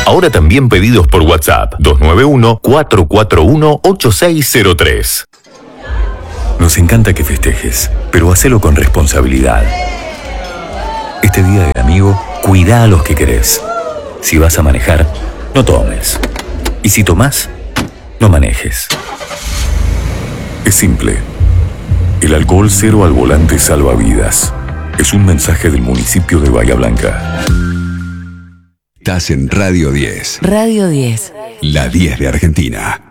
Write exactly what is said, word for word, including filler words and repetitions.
Ahora también pedidos por WhatsApp. dos nueve uno, cuatro cuatro uno, ocho seis cero tres. Nos encanta que festejes, pero hacelo con responsabilidad. Este día del amigo, cuida a los que querés. Si vas a manejar, no tomes. Y si tomás, no manejes. Es simple. El alcohol cero al volante salva vidas. Es un mensaje del municipio de Bahía Blanca. Estás en Radio diez. Radio diez. La diez de Argentina.